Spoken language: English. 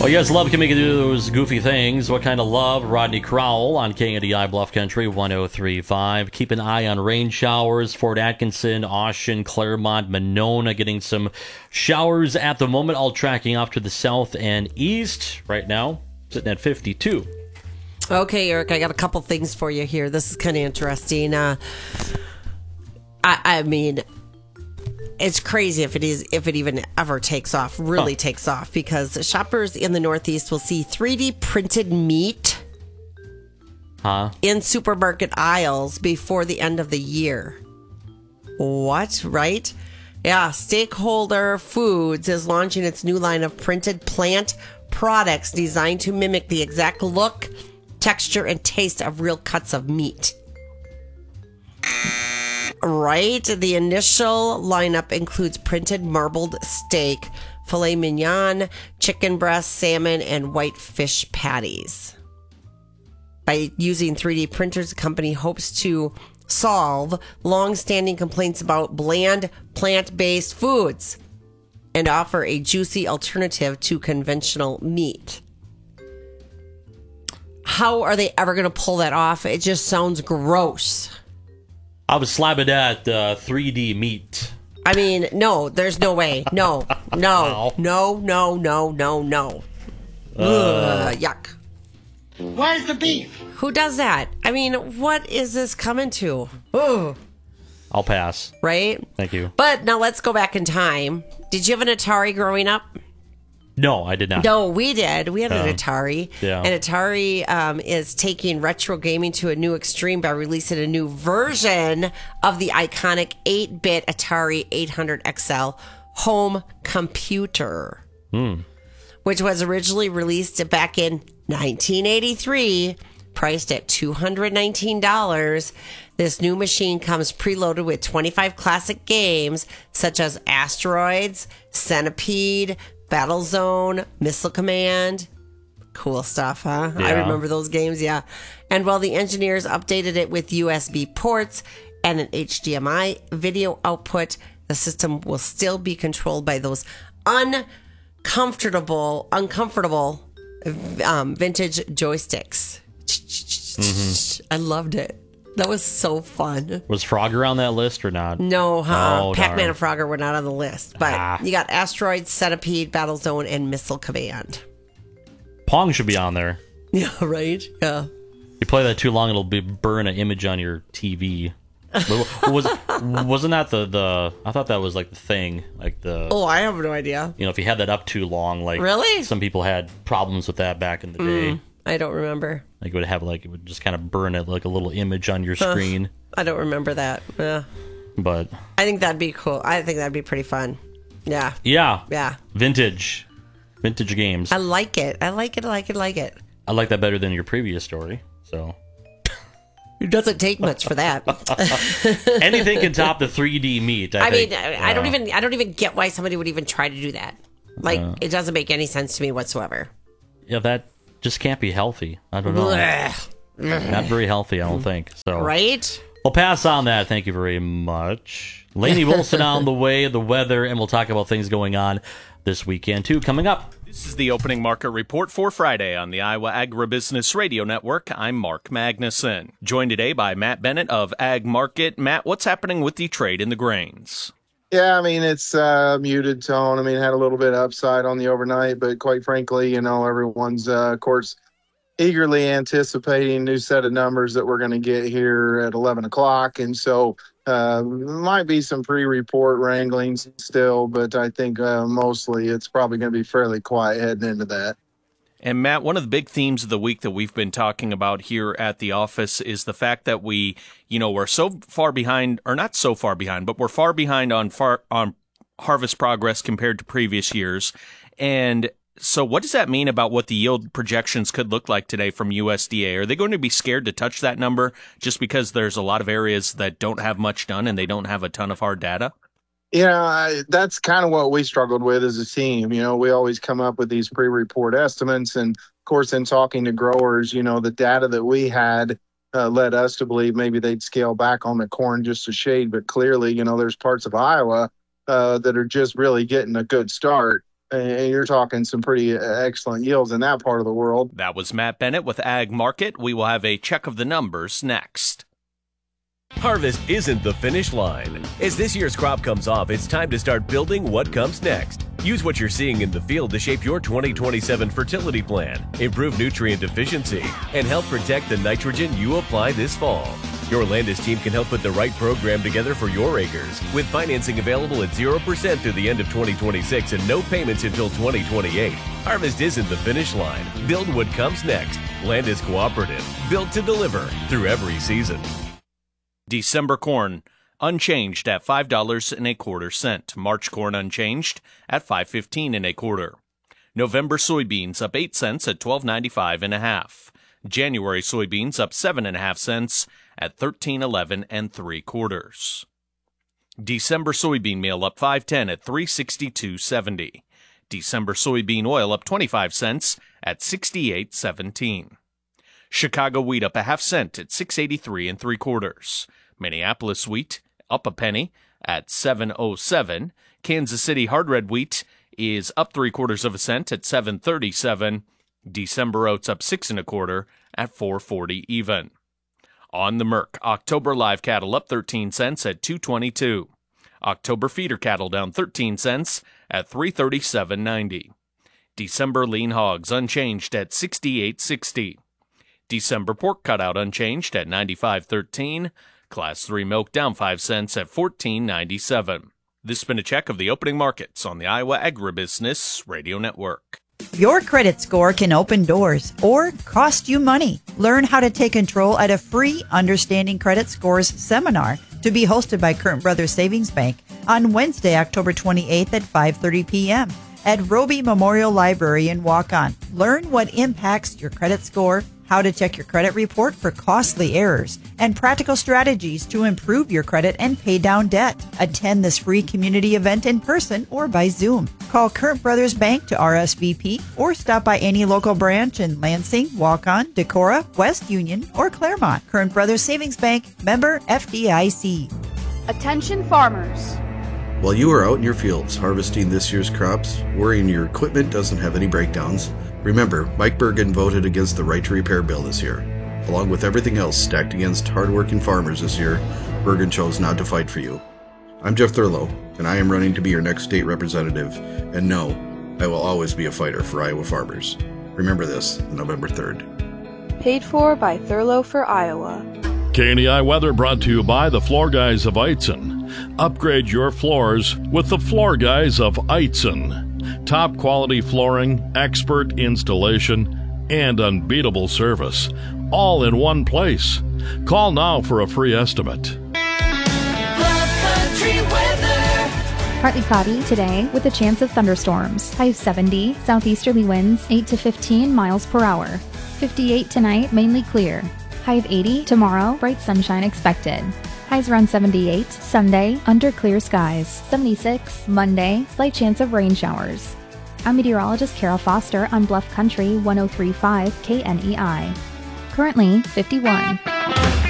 Well, yes, love can make you do those goofy things. What kind of love? Rodney Crowell on KNDI Bluff Country 103.5. Keep an eye on rain showers. Fort Atkinson, Austin, Claremont, Monona getting some showers at the moment, all tracking off to the south and east right now, sitting at 52. Okay, Eric, I got a couple things for you here. This is kind of interesting. I mean, it's crazy if it even ever takes off, really takes off, because shoppers in the Northeast will see 3D printed meat in supermarket aisles before the end of the year. What, right? Yeah, Stakeholder Foods is launching its new line of printed plant products designed to mimic the exact look, texture, and taste of real cuts of meat. Right? The initial lineup includes printed marbled steak, filet mignon, chicken breast, salmon, and white fish patties. By using 3D printers, the company hopes to solve long-standing complaints about bland, plant-based foods and offer a juicy alternative to conventional meat. How are they ever going to pull that off? It just sounds gross. I was slapping at 3D meat. I mean, no, there's no way. No. Ugh, yuck. Where's the beef? Who does that? I mean, what is this coming to? Ugh. I'll pass. Right? Thank you. But now let's go back in time. Did you have an Atari growing up? No, I did not. No, we did. We had an Atari. Yeah. And Atari is taking retro gaming to a new extreme by releasing a new version of the iconic 8-bit Atari 800 XL home computer, which was originally released back in 1983, priced at $219. This new machine comes preloaded with 25 classic games such as Asteroids, Centipede, Battlezone, Missile Command. Cool stuff, huh? Yeah. I remember those games, yeah. And while the engineers updated it with USB ports and an HDMI video output, the system will still be controlled by those uncomfortable vintage joysticks. I loved it. That was so fun. Was Frogger on that list or not? No, Oh, Pac-Man darn. and Frogger were not on the list. But you got Asteroids, Centipede, Battlezone, and Missile Command. Pong should be on there. Yeah, right? Yeah. You play that too long, it'll burn an image on your TV. Wasn't that the? I thought that was like the thing, like the. Oh, I have no idea. You know, if you had that up too long, like Really? some people had problems with that back in the day. I don't remember. Like it would just kind of burn it like a little image on your screen. I don't remember that. Yeah. But I think that'd be cool. I think that'd be pretty fun. Yeah. yeah, vintage games. I like it. I like it. I like that better than your previous story. So It doesn't take much for that. anything can top the 3D meat. I think. I don't even get why somebody would even try to do that. Like, it doesn't make any sense to me whatsoever. Yeah, that just can't be healthy. I don't know. Not very healthy, I don't think. So Right? We'll pass on that. Thank you very much. Lainey Wilson on the way, the weather, and we'll talk about things going on this weekend, too, coming up. This is the opening market report for Friday on the Iowa Agribusiness Radio Network. I'm Mark Magnuson. Joined today by Matt Bennett of Ag Market. Matt, what's happening with the trade in the grains? Yeah, I mean, it's muted tone. I mean, had a little bit of upside on the overnight, but quite frankly, everyone's, of course, eagerly anticipating new set of numbers that we're going to get here at 11 o'clock. And so might be some pre-report wranglings still, but I think mostly it's probably going to be fairly quiet heading into that. And Matt, one of the big themes of the week that we've been talking about here at the office is the fact that we're so far behind, or not so far behind, but we're far behind on harvest progress compared to previous years. And so what does that mean about what the yield projections could look like today from USDA? Are they going to be scared to touch that number just because there's a lot of areas that don't have much done and they don't have a ton of hard data? That's kind of what we struggled with as a team. We always come up with these pre-report estimates. And of course, in talking to growers, the data that we had led us to believe maybe they'd scale back on the corn just a shade. But clearly, there's parts of Iowa that are just really getting a good start. and you're talking some pretty excellent yields in that part of the world. That was Matt Bennett with Ag Market. We will have a check of the numbers next. Harvest isn't the finish line. As this year's crop comes off, it's time to start building what comes next. Use what you're seeing in the field to shape your 2027 fertility plan, improve nutrient efficiency, and help protect the nitrogen you apply this fall. Your Landis team can help put the right program together for your acres, with financing available at 0% through the end of 2026 and no payments until 2028. Harvest isn't the finish line. Build what comes next. Landis Cooperative, built to deliver through every season. December corn unchanged at $5.25. March corn unchanged at $5.15 November soybeans up 8 cents at $12.95 1/2. January soybeans up 7.5 cents at $13.11 3/4. December soybean meal up 5.10 at $3.62.70. December soybean oil up 25 cents at $68.17. Chicago wheat up 1/2 cent at $6.83 3/4. Minneapolis wheat up a penny at $7.07. Kansas City hard red wheat is up 3/4 cent at $7.37. December oats up 6 1/4 at $4.40 even. On the Merc, October live cattle up 13 cents at $2.22. October feeder cattle down 13 cents at $337.90. December lean hogs unchanged at $68.60. December pork cutout unchanged at $95.13. Class 3 milk down 5 cents at $14.97. This has been a check of the opening markets on the Iowa Agribusiness Radio Network. Your credit score can open doors or cost you money. Learn how to take control at a free Understanding Credit Scores seminar to be hosted by Curtin Brothers Savings Bank on Wednesday, October 28th at 5:30 p.m. at Roby Memorial Library in Waukon. Learn what impacts your credit score, how to check your credit report for costly errors, and practical strategies to improve your credit and pay down debt. Attend this free community event in person or by Zoom. Call Curtin Brothers Bank to RSVP or stop by any local branch in Lansing, Waukon, Decorah, West Union, or Claremont. Curtin Brothers Savings Bank, member FDIC. Attention farmers. While you are out in your fields harvesting this year's crops, worrying your equipment doesn't have any breakdowns, remember, Mike Bergen voted against the Right to Repair bill this year. Along with everything else stacked against hardworking farmers this year, Bergen chose not to fight for you. I'm Jeff Thurlow, and I am running to be your next state representative, and no, I will always be a fighter for Iowa farmers. Remember this, November 3rd. Paid for by Thurlow for Iowa. KNEI weather brought to you by the Floor Guys of Eitzen. Upgrade your floors with the Floor Guys of Eitzen. Top quality flooring, expert installation, and unbeatable service. All in one place. Call now for a free estimate. Partly cloudy today with a chance of thunderstorms. High 70, southeasterly winds 8 to 15 miles per hour. 58 tonight, mainly clear. High of 80 tomorrow, bright sunshine expected. Highs around 78, Sunday, under clear skies. 76, Monday, slight chance of rain showers. I'm meteorologist Carol Foster on Bluff Country 103.5 KNEI. Currently 51.